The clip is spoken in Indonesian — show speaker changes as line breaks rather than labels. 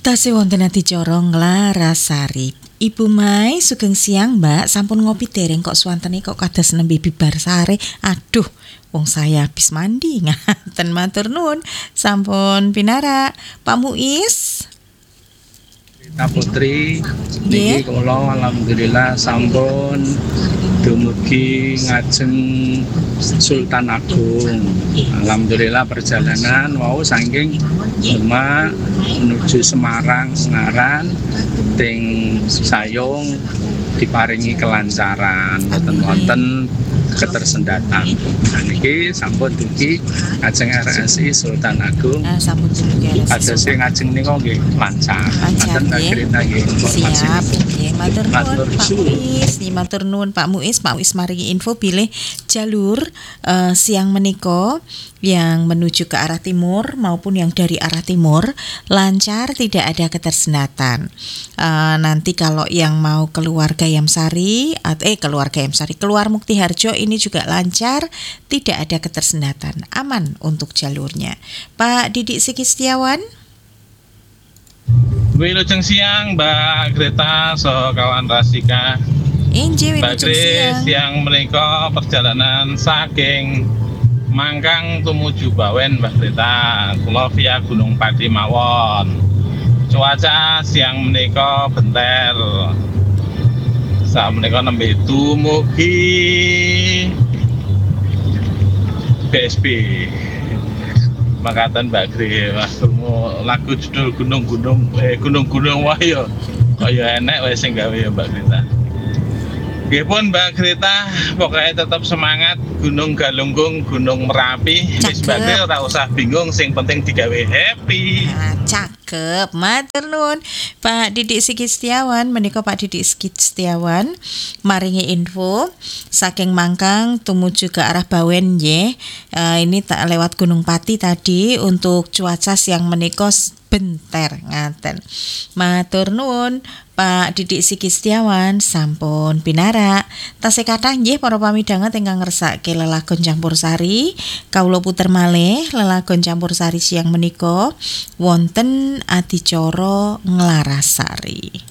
Tasih wonten adicara Nglarasari. Ibu Mai sugeng siang Mbak, sampun ngopi dereng kok swantene kok kados nembe bibar sare. Aduh, wong saya habis mandi ngaten matur nuwun. Sampun pinarak Pak Muiz.
Rita Putri,
Nggih.
niki kula alhamdulillah sampun dumugi ngajeng Sultan Agung. Alhamdulillah perjalanan wau saking Demak menuju Semarang Ngaran ting Sayung diparingi kelancaran, wonten ketersendatan. Nah, niki sampun dugi ngajeng RSI Sultan Agung.
Sampun dumugi
Ada sing ngajeng nika nggih lancar.
Lancar,
Ngaten
nggih.
cerita nggih informasi.
Siap, nggih. Matur nuwun
Matur
Pak
suwun.
Muiz, matur nuwun Pak Muiz. Pak Muiz maringi info bilih jalur siang menika yang menuju ke arah timur maupun yang dari arah timur lancar, tidak ada ketersendatan. Nanti kalau yang mau keluar Gayamsari keluar Muktiharjo ini juga lancar, tidak ada ketersendatan, aman untuk jalurnya. Pak Didik Siki Setiawan.
Wilujeng siang Mbak Greta so kawan Rasika.
Injih
Mbak
wilujeng
Gre
siang.
siang menika perjalanan saking Mangkang tumuju Bawen Mbak Greta. Kula via Gunung Pati mawon. Cuaca siang menika benter. Saat menika nembe dumugi BSB. Makatan Mbak Gre, wah lagu judul gunung-gunung wah yo kaya enek wae sing gawe ya Mbak Greta. Nggih pun Mbak Greta, pokoknya tetap semangat Gunung Galunggung, Gunung Merapi. Wis Mbak Gre ora usah bingung, sing penting digawe happy.
Cakep, matur nuwun Pak Didik Siki Setiawan. Menika Pak Didik Siki Setiawan maringi info saking Mangkang tumuju ke arah Bawen nggih. Ini tak lewat Gunung Pati tadi untuk cuaca siang menika benter ngaten. Matur nuwun Pak Didik Siki Setiawan sampun pinarak. Tasih kathah nggih para pamidhanget ingkang ngersake lelagon campursari. Kawula puter malih lelagon campursari siang menika wonten adicara Nglarasari.